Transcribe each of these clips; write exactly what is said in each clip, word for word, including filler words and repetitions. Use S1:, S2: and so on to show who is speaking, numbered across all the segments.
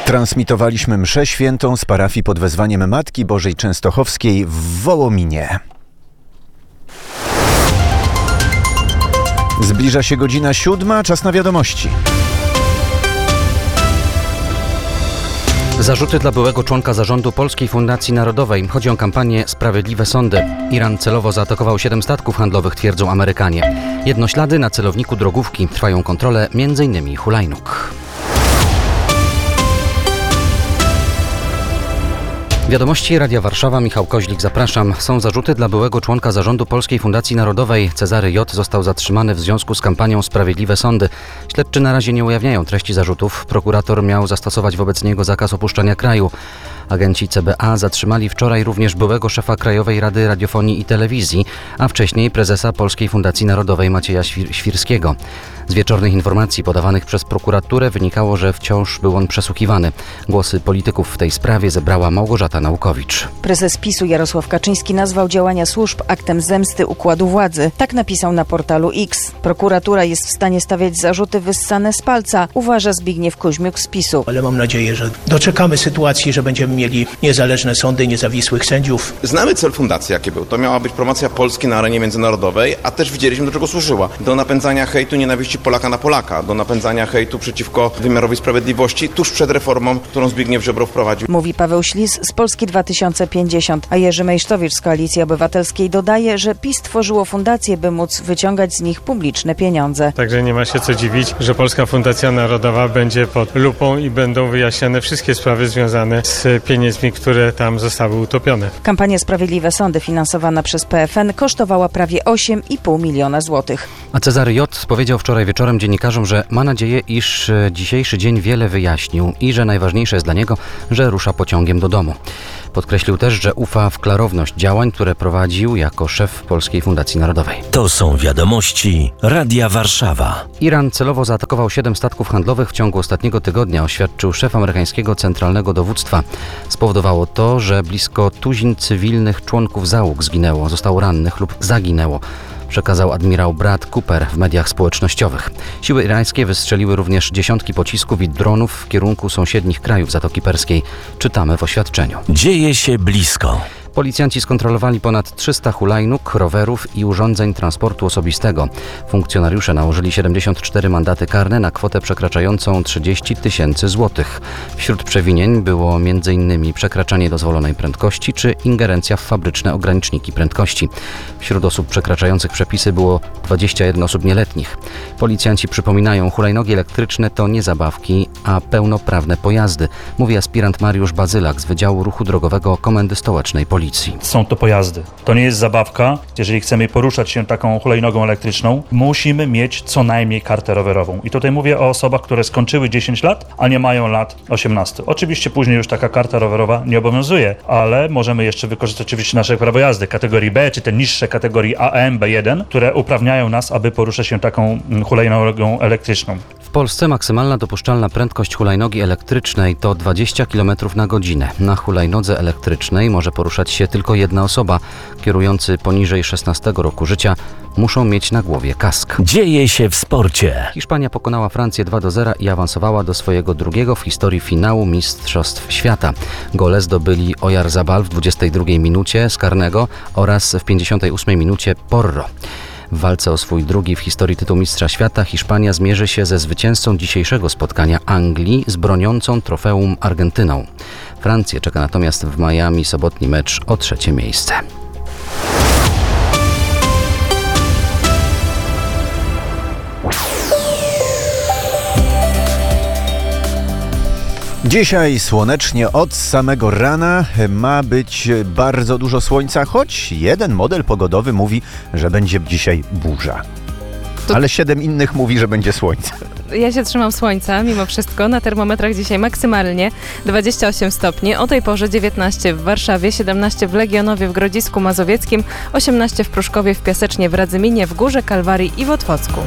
S1: Transmitowaliśmy mszę świętą z parafii pod wezwaniem Matki Bożej Częstochowskiej w Wołominie. Zbliża się godzina siódma, czas na wiadomości.
S2: Zarzuty dla byłego członka zarządu Polskiej Fundacji Narodowej. Chodzi o kampanię Sprawiedliwe Sądy. Iran celowo zaatakował siedem statków handlowych, twierdzą Amerykanie. Jednoślady na celowniku drogówki. Trwają kontrole między innymi hulajnóg. Wiadomości Radia Warszawa, Michał Koźlik, zapraszam. Są zarzuty dla byłego członka zarządu Polskiej Fundacji Narodowej. Cezary J. został zatrzymany w związku z kampanią Sprawiedliwe Sądy. Śledczy na razie nie ujawniają treści zarzutów. Prokurator miał zastosować wobec niego zakaz opuszczania kraju. Agenci C B A zatrzymali wczoraj również byłego szefa Krajowej Rady Radiofonii i Telewizji, a wcześniej prezesa Polskiej Fundacji Narodowej Macieja Świr- Świrskiego. Z wieczornych informacji podawanych przez prokuraturę wynikało, że wciąż był on przesłuchiwany. Głosy polityków w tej sprawie zebrała Małgorzata Naukowicz.
S3: Prezes PiSu Jarosław Kaczyński nazwał działania służb aktem zemsty układu władzy. Tak napisał na portalu X. Prokuratura jest w stanie stawiać zarzuty wyssane z palca, uważa Zbigniew Kuźmiuk z PiSu.
S4: Ale mam nadzieję, że doczekamy sytuacji, że będziemy mieli niezależne sądy, niezawisłych sędziów.
S5: Znamy cel fundacji, jaki był. To miała być promocja Polski na arenie międzynarodowej, a też widzieliśmy, do czego służyła. Do napędzania hejtu, nienawiści Polaka na Polaka, do napędzania hejtu przeciwko wymiarowi sprawiedliwości tuż przed reformą, którą Zbigniew Ziobro wprowadził.
S3: Mówi Paweł Ślis z Polski dwa tysiące pięćdziesiąt, a Jerzy Mejsztowicz z Koalicji Obywatelskiej dodaje, że PiS tworzyło fundacje, by móc wyciągać z nich publiczne pieniądze.
S6: Także nie ma się co dziwić, że Polska Fundacja Narodowa będzie pod lupą i będą wyjaśniane wszystkie sprawy związane z pieniędzmi, które tam zostały utopione.
S3: Kampania Sprawiedliwe Sądy finansowana przez P F N kosztowała prawie osiem i pół miliona złotych.
S2: A Cezary J. powiedział wczoraj wieczorem dziennikarzom, że ma nadzieję, iż dzisiejszy dzień wiele wyjaśnił i że najważniejsze jest dla niego, że rusza pociągiem do domu. Podkreślił też, że ufa w klarowność działań, które prowadził jako szef Polskiej Fundacji Narodowej.
S7: To są wiadomości Radia Warszawa.
S2: Iran celowo zaatakował siedem statków handlowych w ciągu ostatniego tygodnia, oświadczył szef amerykańskiego Centralnego Dowództwa. Spowodowało to, że blisko tuzin cywilnych członków załóg zginęło, zostało rannych lub zaginęło, przekazał admirał Brad Cooper w mediach społecznościowych. Siły irańskie wystrzeliły również dziesiątki pocisków i dronów w kierunku sąsiednich krajów Zatoki Perskiej. Czytamy w oświadczeniu.
S7: Dzieje się blisko.
S2: Policjanci skontrolowali ponad trzysta hulajnóg, rowerów i urządzeń transportu osobistego. Funkcjonariusze nałożyli siedemdziesiąt cztery mandaty karne na kwotę przekraczającą trzydzieści tysięcy złotych. Wśród przewinień było między innymi przekraczanie dozwolonej prędkości czy ingerencja w fabryczne ograniczniki prędkości. Wśród osób przekraczających przepisy było dwadzieścia jeden osób nieletnich. Policjanci przypominają, hulajnogi elektryczne to nie zabawki, a pełnoprawne pojazdy, mówi aspirant Mariusz Bazylak z Wydziału Ruchu Drogowego Komendy Stołecznej Policji.
S8: Są to pojazdy. To nie jest zabawka. Jeżeli chcemy poruszać się taką hulajnogą elektryczną, musimy mieć co najmniej kartę rowerową. I tutaj mówię o osobach, które skończyły dziesięć lat, a nie mają lat osiemnaście. Oczywiście później już taka karta rowerowa nie obowiązuje, ale możemy jeszcze wykorzystać oczywiście nasze prawo jazdy kategorii B, czy te niższe kategorii A M, B jeden, które uprawniają nas, aby poruszać się taką hulajnogą elektryczną.
S2: W Polsce maksymalna dopuszczalna prędkość hulajnogi elektrycznej to dwadzieścia kilometrów na godzinę. Na hulajnodze elektrycznej może poruszać się tylko jedna osoba. Kierujący poniżej szesnastego roku życia muszą mieć na głowie kask.
S7: Dzieje się w sporcie.
S2: Hiszpania pokonała Francję dwa do zera i awansowała do swojego drugiego w historii finału Mistrzostw Świata. Gole zdobyli Oyarzabal w dwudziestej drugiej minucie z karnego oraz w pięćdziesiątej ósmej minucie Porro. W walce o swój drugi w historii tytuł Mistrza Świata Hiszpania zmierzy się ze zwycięzcą dzisiejszego spotkania Anglii z broniącą trofeum Argentyną. Francję czeka natomiast w Miami sobotni mecz o trzecie miejsce.
S1: Dzisiaj słonecznie od samego rana, ma być bardzo dużo słońca, choć jeden model pogodowy mówi, że będzie dzisiaj burza. To... Ale siedem innych mówi, że będzie słońce.
S9: Ja się trzymam słońca mimo wszystko. Na termometrach dzisiaj maksymalnie dwadzieścia osiem stopni. O tej porze dziewiętnaście w Warszawie, siedemnaście w Legionowie, w Grodzisku Mazowieckim, osiemnaście w Pruszkowie, w Piasecznie, w Radzyminie, w Górze Kalwarii i w Otwocku.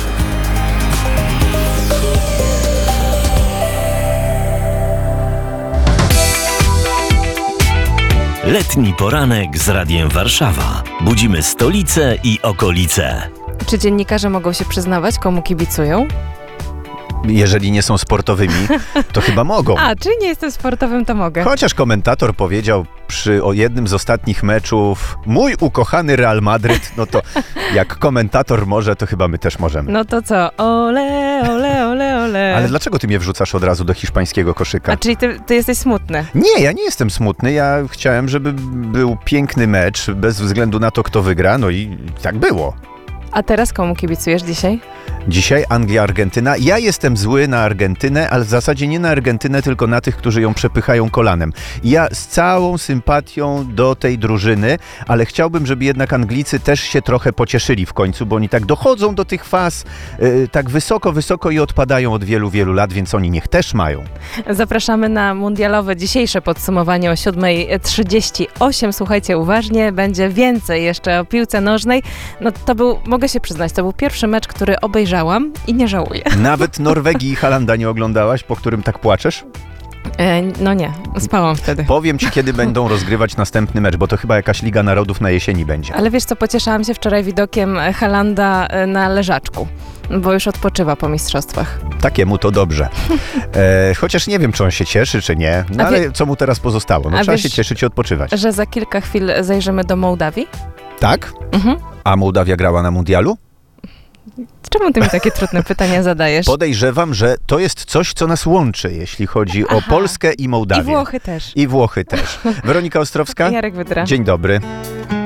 S7: Letni poranek z Radiem Warszawa. Budzimy stolicę i okolice.
S9: Czy dziennikarze mogą się przyznawać, komu kibicują?
S1: Jeżeli nie są sportowymi, to chyba mogą.
S9: A, czyli nie jestem sportowym, to mogę.
S1: Chociaż komentator powiedział przy o jednym z ostatnich meczów, mój ukochany Real Madryt, no to jak komentator może, to chyba my też możemy.
S9: No to co? Ole, ole, ole, ole.
S1: Ale dlaczego ty mnie wrzucasz od razu do hiszpańskiego koszyka?
S9: A czyli ty, ty jesteś smutny?
S1: Nie, ja nie jestem smutny. Ja chciałem, żeby był piękny mecz, bez względu na to, kto wygra, no i tak było.
S9: A teraz komu kibicujesz dzisiaj?
S1: Dzisiaj Anglia-Argentyna. Ja jestem zły na Argentynę, ale w zasadzie nie na Argentynę, tylko na tych, którzy ją przepychają kolanem. I ja z całą sympatią do tej drużyny, ale chciałbym, żeby jednak Anglicy też się trochę pocieszyli w końcu, bo oni tak dochodzą do tych faz yy, tak wysoko, wysoko i odpadają od wielu, wielu lat, więc oni niech też mają.
S9: Zapraszamy na mundialowe dzisiejsze podsumowanie o siódma trzydzieści osiem. Słuchajcie uważnie, będzie więcej jeszcze o piłce nożnej. No to był, mogę się przyznać, to był pierwszy mecz, który obejrzałam i nie żałuję.
S1: Nawet Norwegii i Halanda nie oglądałaś, po którym tak płaczesz?
S9: E, no nie, spałam wtedy.
S1: Powiem ci, kiedy będą rozgrywać następny mecz, bo to chyba jakaś Liga Narodów na jesieni będzie.
S9: Ale wiesz co, pocieszałam się wczoraj widokiem Halanda na leżaczku, bo już odpoczywa po mistrzostwach.
S1: Takiemu to dobrze. E, chociaż nie wiem, czy on się cieszy, czy nie. No
S9: A
S1: ale
S9: wie...
S1: co mu teraz pozostało? No
S9: A
S1: trzeba
S9: wiesz,
S1: się cieszyć i odpoczywać.
S9: Że za kilka chwil zajrzymy do Mołdawii?
S1: Tak?
S9: Mhm.
S1: A Mołdawia grała na mundialu?
S9: Czemu ty mi takie trudne pytania zadajesz?
S1: Podejrzewam, że to jest coś, co nas łączy, jeśli chodzi
S9: Aha.
S1: o Polskę i Mołdawię.
S9: I Włochy też.
S1: I Włochy też. Weronika Ostrowska?
S9: Jarek Wydra.
S1: Dzień dobry.